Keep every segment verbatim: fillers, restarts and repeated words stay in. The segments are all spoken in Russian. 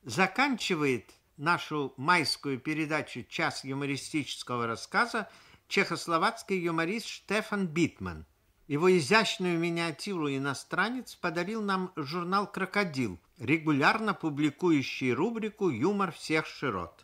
Заканчивает нашу майскую передачу «Час юмористического рассказа» чехословацкий юморист Штефан Битман. Его изящную миниатюру «Иностранец» подарил нам журнал «Крокодил», регулярно публикующий рубрику «Юмор всех широт».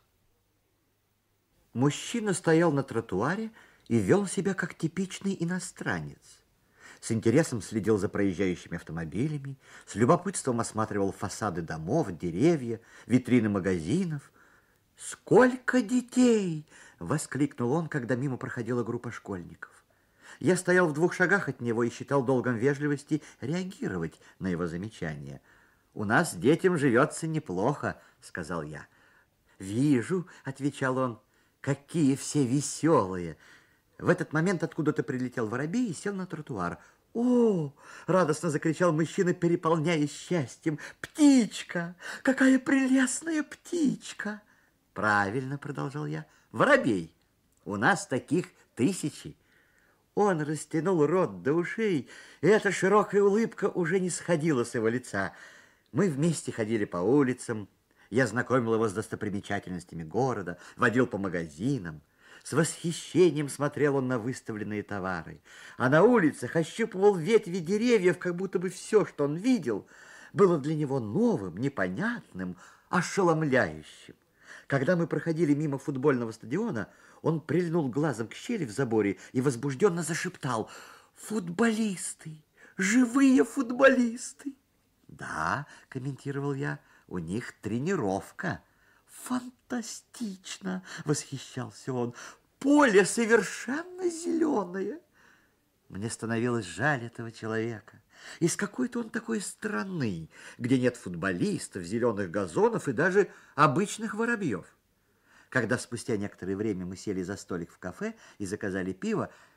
Мужчина стоял на тротуаре и вел себя как типичный иностранец. С интересом следил за проезжающими автомобилями, с любопытством осматривал фасады домов, деревья, витрины магазинов. «Сколько детей!» — воскликнул он, когда мимо проходила группа школьников. Я стоял в двух шагах от него и считал долгом вежливости реагировать на его замечания. «У нас детям живется неплохо», — сказал я. «Вижу», — отвечал он, — «какие все веселые». В этот момент откуда-то прилетел воробей и сел на тротуар. «О!» — радостно закричал мужчина, переполняясь счастьем. «Птичка! Какая прелестная птичка!» «Правильно», — продолжал я, — «воробей. У нас таких тысячи». Он растянул рот до ушей, и эта широкая улыбка уже не сходила с его лица. Мы вместе ходили по улицам. Я знакомил его с достопримечательностями города, водил по магазинам. С восхищением смотрел он на выставленные товары. А на улицах ощупывал ветви деревьев, как будто бы все, что он видел, было для него новым, непонятным, ошеломляющим. Когда мы проходили мимо футбольного стадиона, он прильнул глазом к щели в заборе и возбужденно зашептал: «Футболисты! Живые футболисты!» «Да», — комментировал я, — «у них тренировка». «Фантастично!» — восхищался он. «Поле совершенно зеленое!» Мне становилось жаль этого человека. Из какой-то он такой страны, где нет футболистов, зеленых газонов и даже обычных воробьев. Когда спустя некоторое время мы сели за столик в кафе и заказали пиво,